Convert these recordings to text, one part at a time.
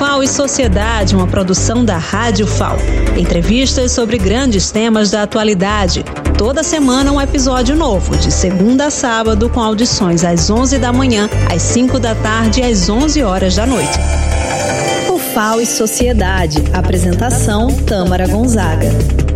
FAO e Sociedade, uma produção da Rádio FAO. Entrevistas sobre grandes temas da atualidade. Toda semana um episódio novo, de segunda a sábado, com audições às 11 da manhã, às 5 da tarde e às 11 horas da noite. O FAO e Sociedade. Apresentação, Tâmara Gonzaga.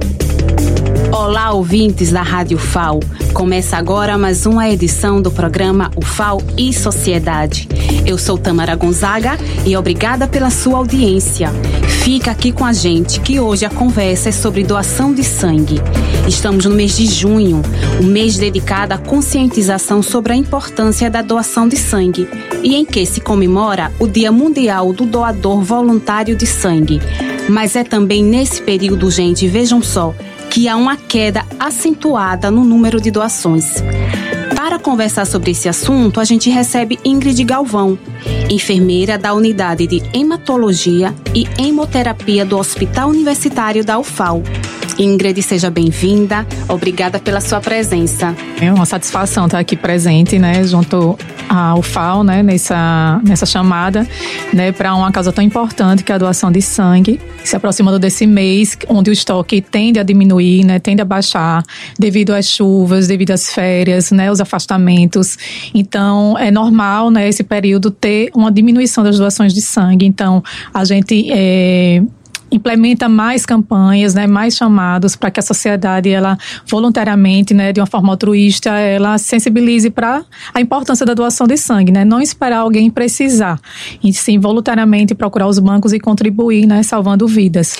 Olá, ouvintes da Rádio FAO. Começa agora mais uma edição do programa O FAO e Sociedade. Eu sou Tâmara Gonzaga e obrigada pela sua audiência. Fica aqui com a gente que hoje a conversa é sobre doação de sangue. Estamos no mês de junho, um mês dedicado à conscientização sobre a importância da doação de sangue e em que se comemora o Dia Mundial do Doador Voluntário de Sangue. Mas é também nesse período, gente, vejam só, que há uma queda acentuada no número de doações. Para conversar sobre esse assunto, a gente recebe Ingrid Galvão, enfermeira da Unidade de Hematologia e Hemoterapia do Hospital Universitário da UFAL. Ingrid, seja bem-vinda. Obrigada pela sua presença. É uma satisfação estar aqui presente, né, junto ao UFAL, né, nessa chamada, né, para uma causa tão importante que é a doação de sangue, se aproximando desse mês onde o estoque tende a diminuir, né, tende a baixar devido às chuvas, devido às férias, né, os afastamentos. Então, é normal, né, esse período ter uma diminuição das doações de sangue. Então, a gente implementa mais campanhas, né, mais chamados para que a sociedade, ela voluntariamente, né, de uma forma altruísta, ela sensibilize para a importância da doação de sangue, né, não esperar alguém precisar, e sim voluntariamente procurar os bancos e contribuir, né, salvando vidas.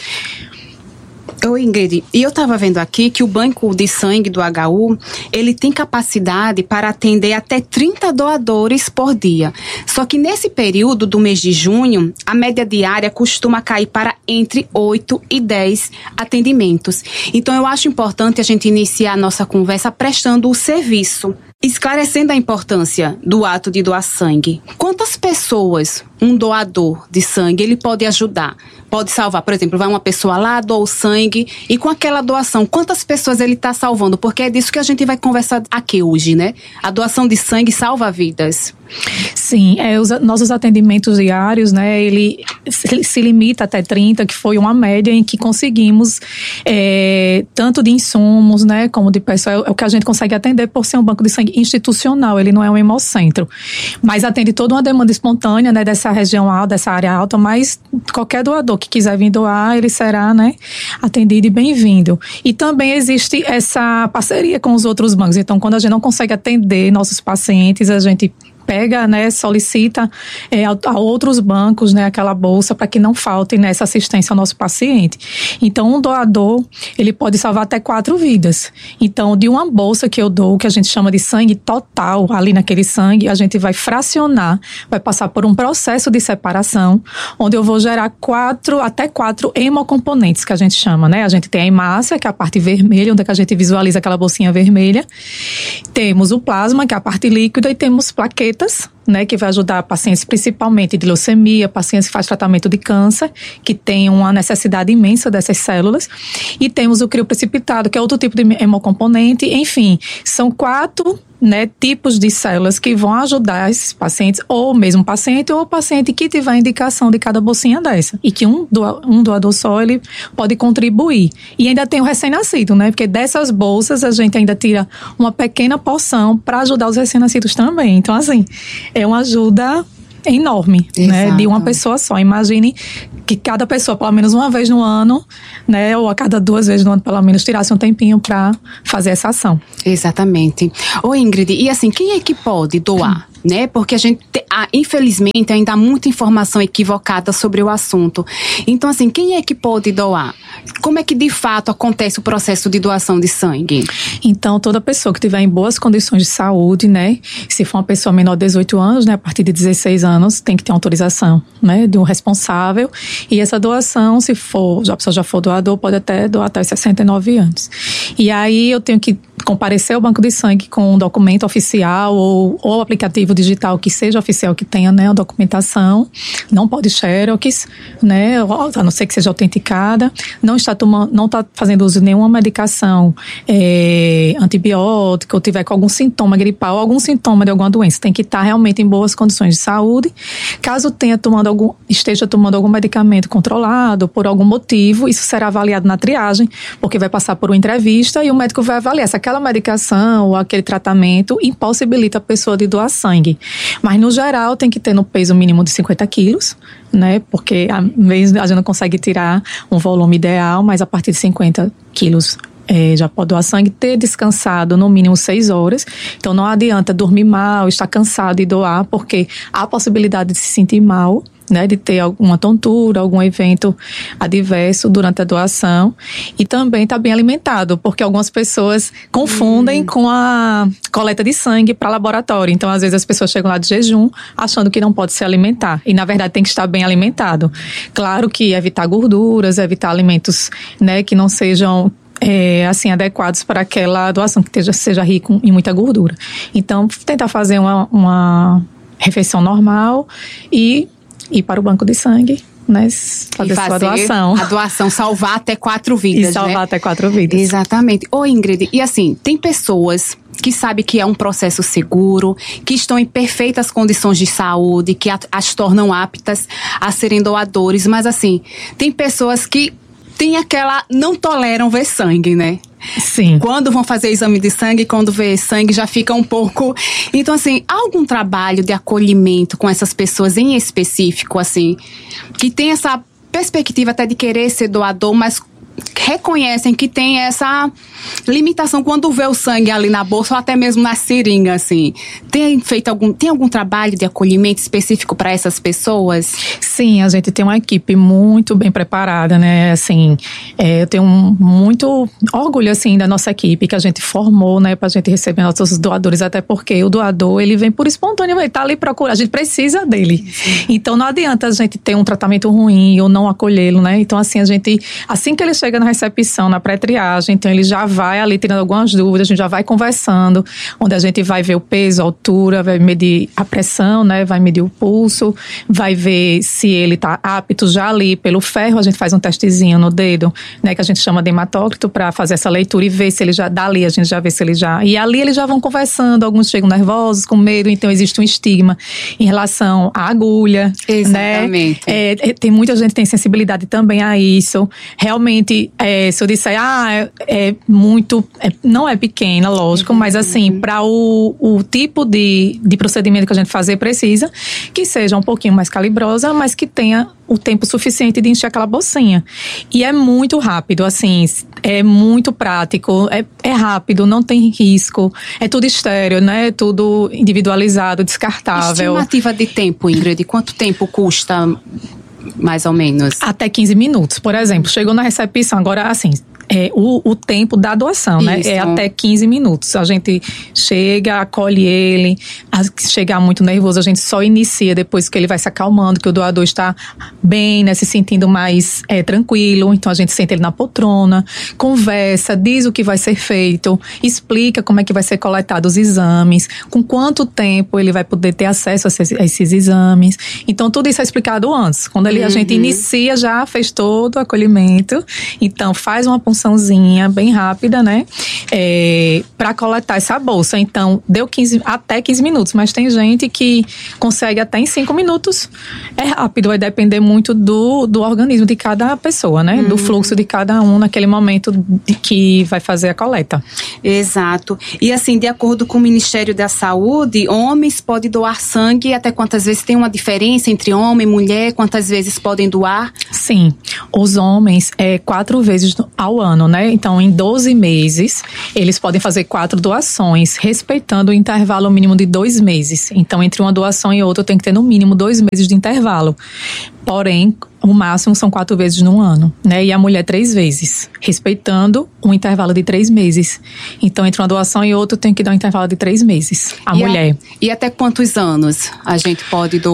Oi, Ingrid, e eu estava vendo aqui que o banco de sangue do HU, ele tem capacidade para atender até 30 doadores por dia. Só que nesse período do mês de junho, a média diária costuma cair para entre 8 e 10 atendimentos. Então eu acho importante a gente iniciar a nossa conversa prestando o serviço, esclarecendo a importância do ato de doar sangue. Quantas pessoas um doador de sangue ele pode ajudar? Pode salvar, por exemplo, vai uma pessoa lá, doa o sangue e com aquela doação, quantas pessoas ele está salvando? Porque é disso que a gente vai conversar aqui hoje, né? A doação de sangue salva vidas. Sim, os nossos atendimentos diários, né, ele se limita até 30, que foi uma média em que conseguimos, tanto de insumos, né, como de pessoal, é o que a gente consegue atender por ser um banco de sangue institucional, ele não é um hemocentro, mas atende toda uma demanda espontânea, né, dessa região alta, dessa área alta, mas qualquer doador que quiser vir doar, ele será, né, atendido e bem-vindo. E também existe essa parceria com os outros bancos, então quando a gente não consegue atender nossos pacientes, a gente pega, né, solicita a outros bancos, né, aquela bolsa para que não falte nessa assistência ao nosso paciente. Então, um doador, ele pode salvar até 4 vidas. Então, de uma bolsa que eu dou, que a gente chama de sangue total, ali naquele sangue, a gente vai fracionar, vai passar por um processo de separação, onde eu vou gerar até 4 hemocomponentes, que a gente chama, né? A gente tem a hemácia, que é a parte vermelha, onde é que a gente visualiza aquela bolsinha vermelha. Temos o plasma, que é a parte líquida, e temos plaquetas, né, que vai ajudar pacientes principalmente de leucemia, pacientes que fazem tratamento de câncer, que tem uma necessidade imensa dessas células. E temos o crioprecipitado, que é outro tipo de hemocomponente. Enfim, são 4, né, tipos de células que vão ajudar esses pacientes, ou mesmo paciente, ou o paciente que tiver a indicação de cada bolsinha dessa. E que um doador só, ele pode contribuir. E ainda tem o recém-nascido, né, porque dessas bolsas a gente ainda tira uma pequena porção para ajudar os recém-nascidos também. Então, assim, é uma ajuda enorme, né, de uma pessoa só. Imagine que cada pessoa, pelo menos uma vez no ano, né, ou a cada 2 vezes no ano, pelo menos, tirasse um tempinho para fazer essa ação. Exatamente. Ô, Ingrid, e assim, quem é que pode doar? Né? Porque a gente, infelizmente, ainda há muita informação equivocada sobre o assunto. Então, assim, quem é que pode doar? Como é que, de fato, acontece o processo de doação de sangue? Então, toda pessoa que estiver em boas condições de saúde, né? Se for uma pessoa menor de 18 anos, né? A partir de 16 anos, tem que ter autorização, né? De um responsável. E essa doação, se a pessoa já for doador, pode até doar até 69 anos. E aí, eu tenho que comparecer ao banco de sangue com um documento oficial ou aplicativo digital que seja oficial, que tenha, né, a documentação. Não pode xerox, né, a não ser que seja autenticada. Não está fazendo uso de nenhuma medicação antibiótica, ou tiver com algum sintoma gripal, algum sintoma de alguma doença. Tem que estar realmente em boas condições de saúde. Caso esteja tomando algum medicamento controlado por algum motivo, isso será avaliado na triagem, porque vai passar por uma entrevista e o médico vai avaliar se aquela medicação ou aquele tratamento impossibilita a pessoa de doar sangue. Mas, no geral, tem que ter no peso mínimo de 50 quilos, né? Porque a gente não consegue tirar um volume ideal, mas a partir de 50 quilos já pode doar sangue, ter descansado no mínimo 6 horas. Então não adianta dormir mal, estar cansado e doar, porque há a possibilidade de se sentir mal, né, de ter alguma tontura, algum evento adverso durante a doação, e também estar bem alimentado, porque algumas pessoas confundem com a coleta de sangue para laboratório. Então, às vezes, as pessoas chegam lá de jejum achando que não pode se alimentar, e na verdade tem que estar bem alimentado. Claro que evitar gorduras, evitar alimentos, né, que não sejam adequados para aquela doação, que seja rico em muita gordura. Então, tentar fazer uma refeição normal e ir para o banco de sangue, né, fazer sua doação. A doação, salvar até 4 vidas, e salvar, né? Até 4 vidas. Exatamente. Ô, Ingrid, e assim, tem pessoas que sabem que é um processo seguro, que estão em perfeitas condições de saúde, que as tornam aptas a serem doadores, mas assim, tem pessoas que não toleram ver sangue, né? Sim. Quando vão fazer exame de sangue, quando vê sangue, já fica um pouco... Então, assim, há algum trabalho de acolhimento com essas pessoas em específico, assim, que tem essa perspectiva até de querer ser doador, mas reconhecem que tem essa limitação quando vê o sangue ali na bolsa ou até mesmo na seringa, assim. Tem algum trabalho de acolhimento específico para essas pessoas? Sim, a gente tem uma equipe muito bem preparada, né? Assim, eu tenho muito orgulho, assim, da nossa equipe que a gente formou, né, pra gente receber nossos doadores, até porque o doador, ele vem por espontâneo, ele tá ali procurando, a gente precisa dele. Então, não adianta a gente ter um tratamento ruim ou não acolhê-lo, né? Então, assim, assim que ele chega na recepção, na pré-triagem, então ele já vai ali tirando algumas dúvidas, a gente já vai conversando, onde a gente vai ver o peso, a altura, vai medir a pressão, né, vai medir o pulso, vai ver se ele está apto já ali pelo ferro, a gente faz um testezinho no dedo, né, que a gente chama de hematócrito, para fazer essa leitura e ver se ele já, dali a gente já vê se ele já, e ali eles já vão conversando, alguns chegam nervosos, com medo, então existe um estigma em relação à agulha. Exatamente. Né? Tem muita gente que tem sensibilidade também a isso, realmente, se eu disser, não é pequena, lógico, mas assim, para o tipo de procedimento que a gente fazer, precisa que seja um pouquinho mais calibrosa, mas que tenha o tempo suficiente de encher aquela bolsinha. E é muito rápido, assim, é muito prático, é rápido, não tem risco, é tudo estéreo, né? Tudo individualizado, descartável. Estimativa de tempo, Ingrid, quanto tempo custa, mais ou menos? Até 15 minutos, por exemplo. Chegou na recepção, agora, assim, o tempo da doação, né? Isso. É até 15 minutos. A gente chega, acolhe ele. Se chegar muito nervoso, a gente só inicia depois que ele vai se acalmando, que o doador está bem, né? Se sentindo mais tranquilo. Então, a gente senta ele na poltrona, conversa, diz o que vai ser feito, explica como é que vai ser coletado os exames, com quanto tempo ele vai poder ter acesso a esses exames. Então, tudo isso é explicado antes. Quando a gente inicia, já fez todo o acolhimento. Então, faz uma punçãozinha bem rápida, né? Para coletar essa bolsa. Então, deu até 15 minutos, mas tem gente que consegue até em 5 minutos. É rápido, vai depender muito do organismo de cada pessoa, né? Do fluxo de cada um naquele momento que vai fazer a coleta. Exato. E assim, de acordo com o Ministério da Saúde, homens podem doar sangue até quantas vezes? Tem uma diferença entre homem e mulher? Quantas vezes podem doar? Sim. Os homens 4 vezes ao ano, né? Então, em 12 meses, eles podem fazer 4 doações, respeitando o intervalo mínimo de 2 meses. Então, entre uma doação e outra, tem que ter no mínimo 2 meses de intervalo. Porém, o máximo são 4 vezes no ano, né? E a mulher 3 vezes, respeitando um intervalo de 3 meses. Então, entre uma doação e outra, tem que dar um intervalo de 3 meses. A mulher. E até quantos anos a gente pode doar?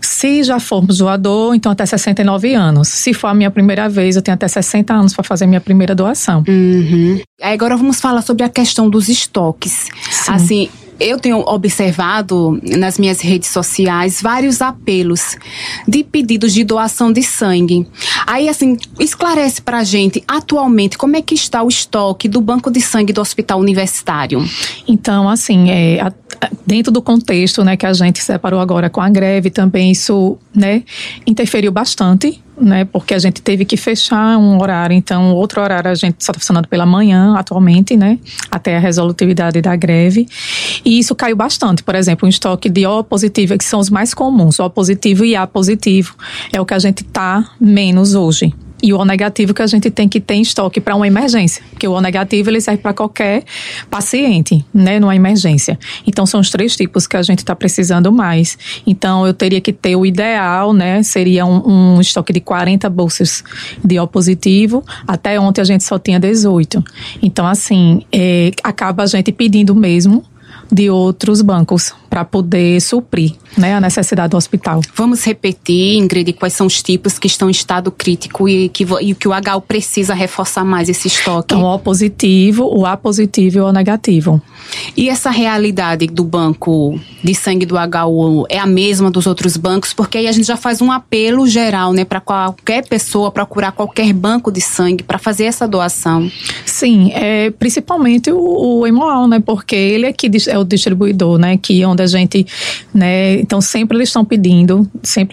Se já formos doador, então até 69 anos. Se for a minha primeira vez, eu tenho até 60 anos para fazer minha primeira doação. Agora vamos falar sobre a questão dos estoques. Sim. Assim, eu tenho observado nas minhas redes sociais vários apelos de pedidos de doação de sangue. Aí, assim, esclarece pra gente, atualmente, como é que está o estoque do banco de sangue do Hospital Universitário? Então, assim, dentro do contexto, né, que a gente separou agora com a greve, também isso, né, interferiu bastante, né, porque a gente teve que fechar um horário, então outro horário a gente só está funcionando pela manhã atualmente, né, até a resolutividade da greve, e isso caiu bastante. Por exemplo, um estoque de O positivo, que são os mais comuns, O positivo e A positivo, é o que a gente está menos hoje. E o O negativo que a gente tem que ter em estoque para uma emergência. Porque o O negativo ele serve para qualquer paciente, né, numa emergência. Então são os 3 tipos que a gente está precisando mais. Então eu teria que ter o ideal, né, seria um estoque de 40 bolsas de O positivo. Até ontem a gente só tinha 18. Então assim, acaba a gente pedindo mesmo de outros bancos para poder suprir, né, a necessidade do hospital. Vamos repetir, Ingrid, quais são os tipos que estão em estado crítico e que o HU precisa reforçar mais esse estoque? Então, o O positivo, o A positivo e o O negativo. E essa realidade do banco de sangue do HU é a mesma dos outros bancos? Porque aí a gente já faz um apelo geral, né, para qualquer pessoa procurar qualquer banco de sangue para fazer essa doação. Sim, principalmente o Hemoal, né, porque ele aqui é o distribuidor, né, que onde a gente, né, então sempre eles estão pedindo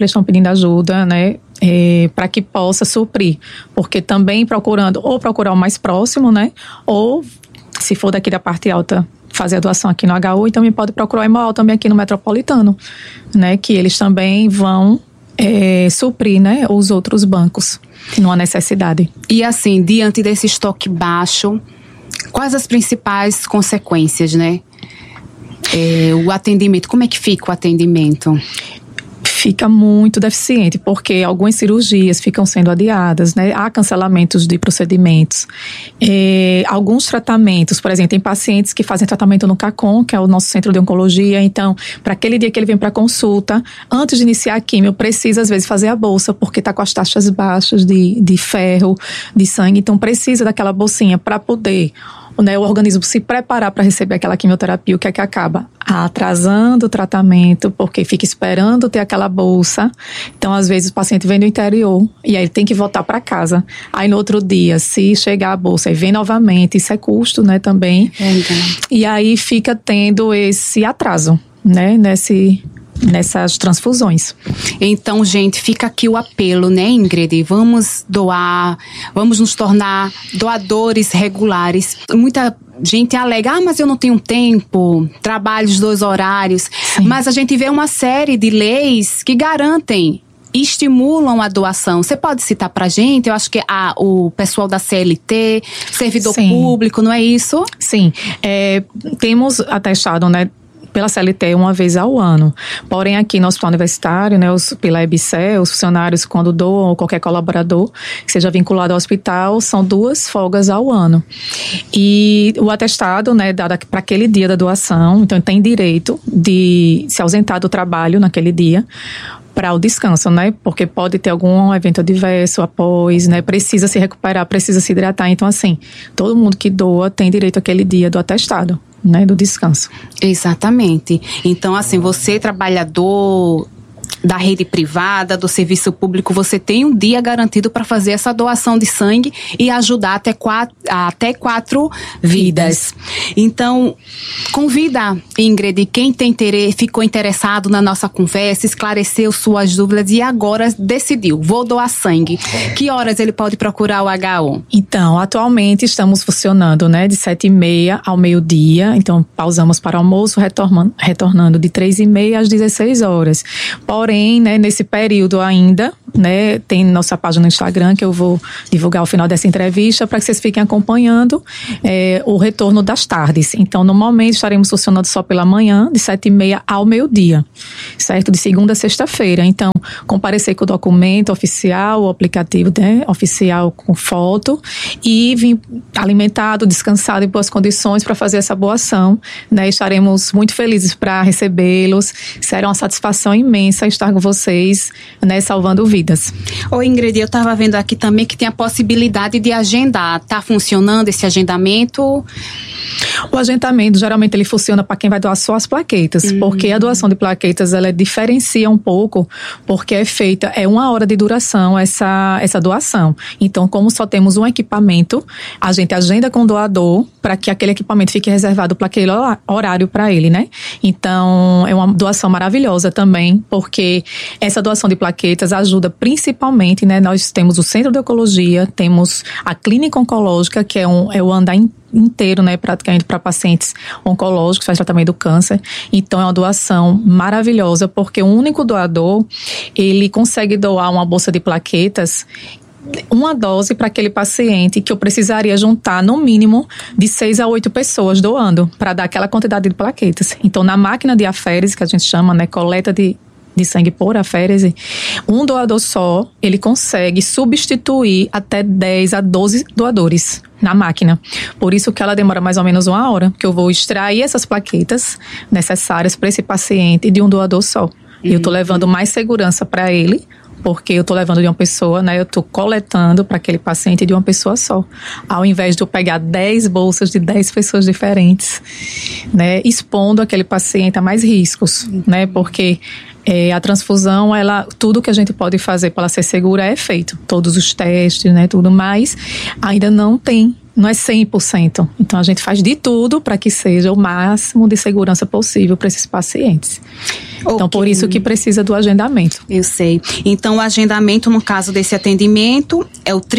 ajuda, né, para que possa suprir, porque também procurar o mais próximo, né, ou se for daqui da parte alta fazer a doação aqui no HU, e também pode procurar o Hemoal também aqui no Metropolitano, né, que eles também vão suprir, né, os outros bancos, que não há necessidade. E assim, diante desse estoque baixo, quais as principais consequências, né? O atendimento, como é que fica o atendimento? Fica muito deficiente, porque algumas cirurgias ficam sendo adiadas, né? Há cancelamentos de procedimentos. Alguns tratamentos, por exemplo, tem pacientes que fazem tratamento no CACOM, que é o nosso centro de oncologia, então, para aquele dia que ele vem para consulta, antes de iniciar a quimio, precisa às vezes fazer a bolsa, porque está com as taxas baixas de ferro, de sangue, então precisa daquela bolsinha para poder, né, o organismo se preparar para receber aquela quimioterapia. O que é que acaba? Atrasando o tratamento, porque fica esperando ter aquela bolsa. Então, às vezes, o paciente vem do interior e aí ele tem que voltar para casa. Aí, no outro dia, se chegar a bolsa, aí vem novamente. Isso é custo, né, também. E aí fica tendo esse atraso, né, nessas transfusões. Então, gente, fica aqui o apelo, né, Ingrid? Vamos doar, vamos nos tornar doadores regulares. Muita gente alega, mas eu não tenho tempo, trabalho os 2 horários. Sim. Mas a gente vê uma série de leis que garantem e estimulam a doação. Você pode citar pra gente? Eu acho que o pessoal da CLT, servidor Sim. público, não é isso? Sim. Temos atestado, né, pela CLT uma vez ao ano. Porém, aqui no Hospital Universitário, né, pela EBSE, os funcionários, quando doam, ou qualquer colaborador que seja vinculado ao hospital, são 2 folgas ao ano. E o atestado, né, dado para aquele dia da doação, então tem direito de se ausentar do trabalho naquele dia para o descanso, né? Porque pode ter algum evento adverso após, né? Precisa se recuperar, precisa se hidratar. Então, assim, todo mundo que doa tem direito àquele dia do atestado, né? Do descanso. Exatamente. Então, assim, você, trabalhador da rede privada, do serviço público, você tem um dia garantido para fazer essa doação de sangue e ajudar até 4 vidas. Então, convida, Ingrid, quem ficou interessado na nossa conversa, esclareceu suas dúvidas e agora decidiu, vou doar sangue. Que horas ele pode procurar o HU? Então, atualmente estamos funcionando, né, de 7h30 ao meio-dia, então pausamos para almoço, retornando de 3h30 às 16 horas. Porém, né, nesse período ainda, né? Tem nossa página no Instagram que eu vou divulgar ao final dessa entrevista para que vocês fiquem acompanhando o retorno das tardes. Então, no momento, estaremos funcionando só pela manhã, de 7h30 ao meio-dia, certo? De segunda a sexta-feira. Então, comparecer com o documento oficial, o aplicativo, né, oficial com foto, e vir alimentado, descansado, em boas condições para fazer essa boa ação, né? Estaremos muito felizes para recebê-los. Será uma satisfação imensa estar com vocês, né, salvando vidas. Ô Ingrid, eu estava vendo aqui também que tem a possibilidade de agendar. Está funcionando esse agendamento? O agendamento, geralmente, ele funciona para quem vai doar só as plaquetas, porque a doação de plaquetas, ela diferencia um pouco, porque é feita, 1 hora de duração essa doação. Então, como só temos um equipamento, a gente agenda com o doador para que aquele equipamento fique reservado para aquele horário para ele, né? Então, é uma doação maravilhosa também, porque essa doação de plaquetas ajuda principalmente, né? Nós temos o Centro de Oncologia, temos a Clínica Oncológica, que é o andar inteiro, né, praticamente para pacientes oncológicos, faz tratamento do câncer. Então é uma doação maravilhosa, porque o único doador, ele consegue doar uma bolsa de plaquetas, uma dose para aquele paciente, que eu precisaria juntar no mínimo de 6 a 8 pessoas doando, para dar aquela quantidade de plaquetas. Então, na máquina de aférese, que a gente chama, né, coleta de sangue por aférese, um doador só, ele consegue substituir até 10 a 12 doadores na máquina. Por isso que ela demora mais ou menos 1 hora, porque eu vou extrair essas plaquetas necessárias para esse paciente de um doador só. E eu estou levando mais segurança para ele, porque eu estou levando de uma pessoa, né? Eu estou coletando para aquele paciente de uma pessoa só. Ao invés de eu pegar 10 bolsas de 10 pessoas diferentes, né? Expondo aquele paciente a mais riscos, né? Porque a transfusão, tudo que a gente pode fazer para ela ser segura é feito. Todos os testes, né? Tudo mais. Ainda não é 100%. Então, a gente faz de tudo para que seja o máximo de segurança possível para esses pacientes. Então, por isso que precisa do agendamento. Eu sei. Então, o agendamento, no caso desse atendimento, é o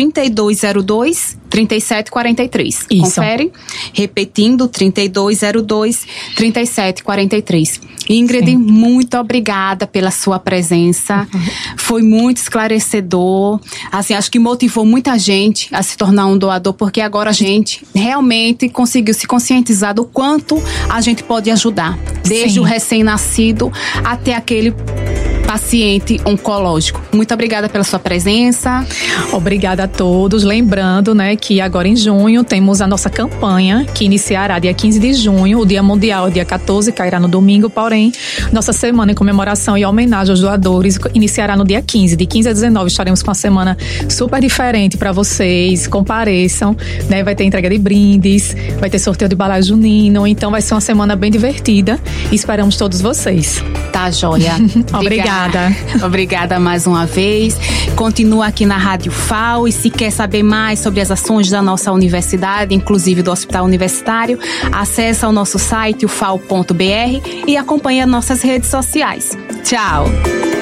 3202-3743. Isso. Confere? Repetindo, 3202-3743. Ingrid, sim, muito obrigada pela sua presença. Foi muito esclarecedor. Assim, acho que motivou muita gente a se tornar um doador, porque agora a gente realmente conseguiu se conscientizar do quanto a gente pode ajudar. Desde sim, o recém-nascido até aquele paciente oncológico. Muito obrigada pela sua presença. Obrigada a todos. Lembrando, né, que agora em junho temos a nossa campanha, que iniciará dia 15 de junho. O Dia Mundial, dia 14, cairá no domingo, porém, nossa semana em comemoração e homenagem aos doadores iniciará no dia 15. De 15 a 19 estaremos com uma semana super diferente para vocês. Compareçam, né? Vai ter entrega de brindes, vai ter sorteio de balai junino. Então vai ser uma semana bem divertida e esperamos todos vocês. Tá, joia. Obrigada. Obrigada mais uma vez. Continua aqui na Rádio FAO, e se quer saber mais sobre as ações da nossa universidade, inclusive do Hospital Universitário, acesse o nosso site, o fao.br, e acompanhe as nossas redes sociais. Tchau!